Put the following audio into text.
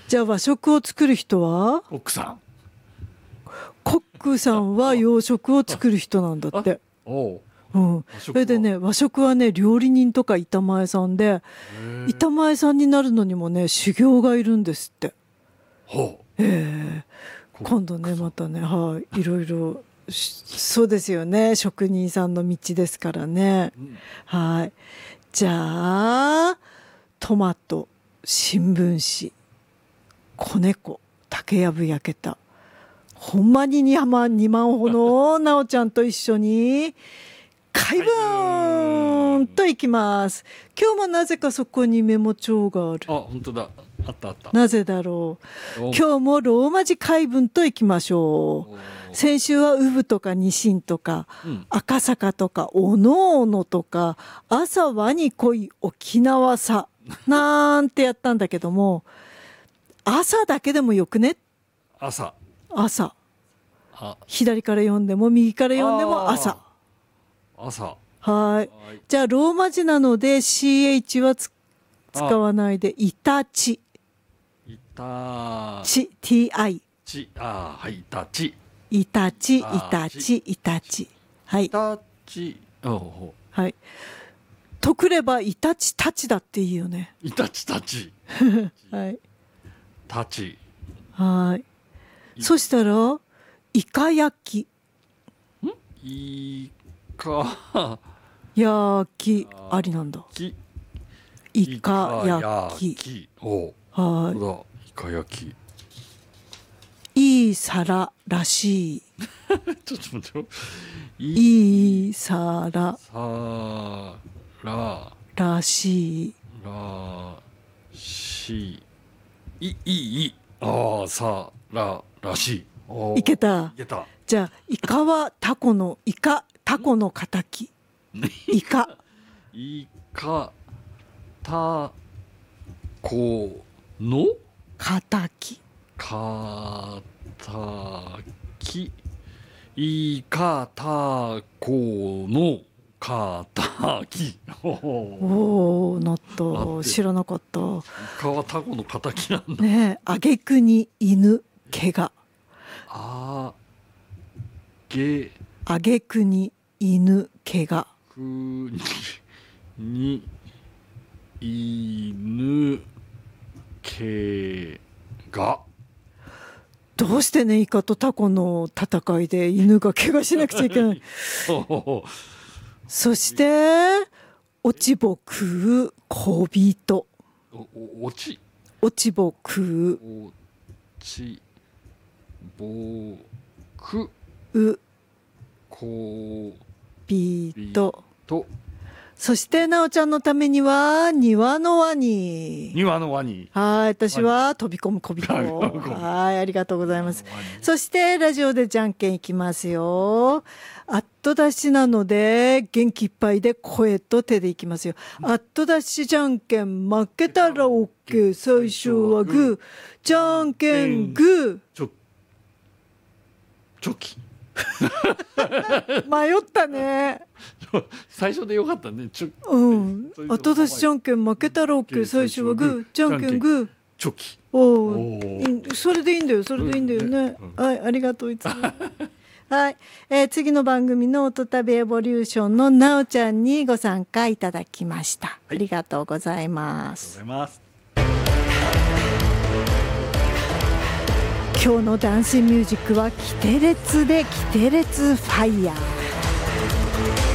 じゃあ和食を作る人は奥さん。 コックさんは洋食を作る人なんだって。 おう。 うん、それでね和食はね料理人とか板前さんで板前さんになるのにもね修行がいるんですって。 ほう。 今度ねまたねいろいろそうですよね職人さんの道ですからね、はいじゃあトマト新聞紙子猫竹やぶ焼けたほんまに2万歩のなおちゃんと一緒に開文といきます。今日もなぜかそこにメモ帳がある。 本当だ。あったあった。 なぜだろう。今日もローマ字開文といきましょう。先週はウブとかニシンとか、赤坂とかおのおのとか朝はに来い沖縄さなんてやったんだけども朝だけでもよくね。朝左から読んでも右から読んでも朝。はい。じゃあローマ字なので CH は使わないでイタチ。TI。 はいイタチ。 イタチ。はい。はい。とくればイタチタチだっていいよね。 イタチタチ。 はい。 タチ。 はい。そしたらイカ焼き。 イカ焼きありなんだ。イカ焼き。はい。 イカ焼き。 いい皿らしい。 ちょっと待って。 いい皿らしい。らしい。いけた。じゃあイカはタコのタコの敵。イカタコの敵。 イカタコの敵。 おーなった。知らなかった。イカはタコの敵なんだね。あげくに犬毛が。あげくに犬毛が。 に犬毛が。 どうしてねイカとタコの戦いで犬が怪我しなくちゃいけない。そして落ち穂食う小人。落ち穂食う小人。そしてなおちゃんのためには庭のワニ。はい私は飛び込む小人。はいありがとうございます。そしてラジオでじゃんけんいきますよ。アットダッシュなので元気いっぱいで声と手でいきますよ。アットダッシュじゃんけん負けたら OK 最初はグーじゃんけんグーチョキ。 迷ったね。 最初でよかったね。 後出しじゃんけん負けたら OK 最初はグーじゃんけんグーチョキ。 それでいいんだよね。はいありがとういつも。はい、次の番組の音旅エボリューションのなおちゃんにご参加いただきました。ありがとうございます。今日のダンスミュージックはキテレツでキテレツファイヤー。